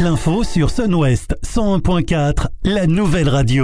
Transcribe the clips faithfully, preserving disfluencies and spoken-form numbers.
l'info sur Sun-Ouest cent un point quatre, la nouvelle radio.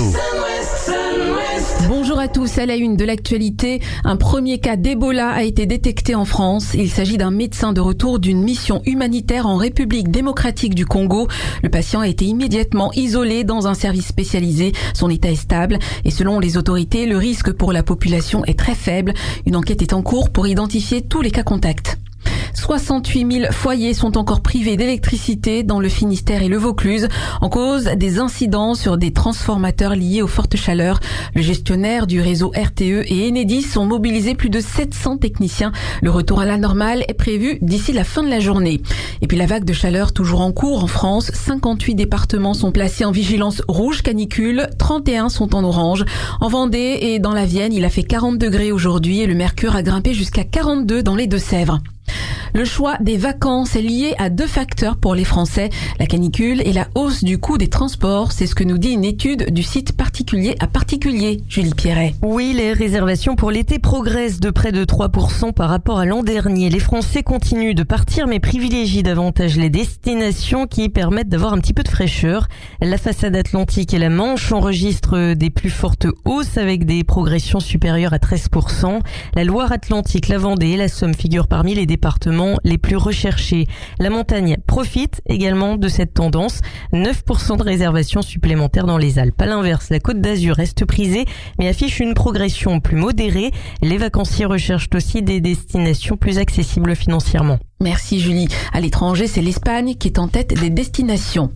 Bonjour à tous, à la une de l'actualité, un premier cas d'Ebola a été détecté en France. Il s'agit d'un médecin de retour d'une mission humanitaire en République démocratique du Congo. Le patient a été immédiatement isolé dans un service spécialisé. Son état est stable et selon les autorités, le risque pour la population est très faible. Une enquête est en cours pour identifier tous les cas contacts. soixante-huit mille foyers sont encore privés d'électricité dans le Finistère et le Vaucluse en cause des incidents sur des transformateurs liés aux fortes chaleurs. Le gestionnaire du réseau R T E et Enedis ont mobilisé plus de sept cents techniciens. Le retour à la normale est prévu d'ici la fin de la journée. Et puis la vague de chaleur toujours en cours en France. cinquante-huit départements sont placés en vigilance rouge canicule, trente et un sont en orange. En Vendée et dans la Vienne, il a fait quarante degrés aujourd'hui et le mercure a grimpé jusqu'à quarante-deux dans les Deux-Sèvres. Le choix des vacances est lié à deux facteurs pour les Français, la canicule et la hausse du coût des transports. C'est ce que nous dit une étude du site particulier à particulier. Julie Pierret. Oui, les réservations pour l'été progressent de près de trois pour cent par rapport à l'an dernier. Les Français continuent de partir mais privilégient davantage les destinations qui permettent d'avoir un petit peu de fraîcheur. La façade atlantique et la Manche enregistrent des plus fortes hausses avec des progressions supérieures à treize pour cent. La Loire-Atlantique, la Vendée et la Somme figurent parmi les départements les plus recherchés. La montagne profite également de cette tendance. neuf pour cent de réservations supplémentaires dans les Alpes. À l'inverse, la Côte d'Azur reste prisée, mais affiche une progression plus modérée. Les vacanciers recherchent aussi des destinations plus accessibles financièrement. Merci Julie. À l'étranger, c'est l'Espagne qui est en tête des destinations.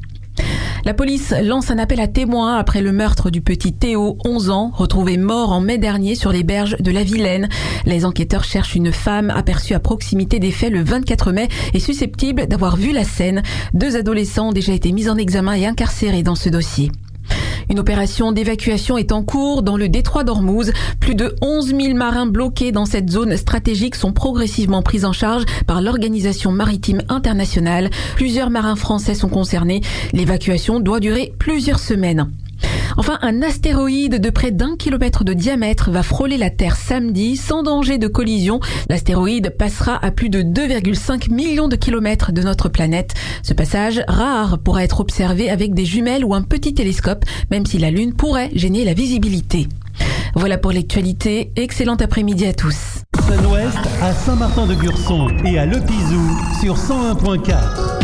La police lance un appel à témoins après le meurtre du petit Théo, onze ans, retrouvé mort en mai dernier sur les berges de la Vilaine. Les enquêteurs cherchent une femme aperçue à proximité des faits le vingt-quatre mai et susceptible d'avoir vu la scène. Deux adolescents ont déjà été mis en examen et incarcérés dans ce dossier. Une opération d'évacuation est en cours dans le détroit d'Ormuz. Plus de onze mille marins bloqués dans cette zone stratégique sont progressivement pris en charge par l'Organisation maritime internationale. Plusieurs marins français sont concernés. L'évacuation doit durer plusieurs semaines. Enfin, un astéroïde de près d'un kilomètre de diamètre va frôler la Terre samedi sans danger de collision. L'astéroïde passera à plus de deux virgule cinq millions de kilomètres de notre planète. Ce passage, rare, pourra être observé avec des jumelles ou un petit télescope, même si la Lune pourrait gêner la visibilité. Voilà pour l'actualité. Excellent après-midi à tous. Sun-Ouest à Saint-Martin-de-Gurson et à Le Pizou sur cent un point quatre.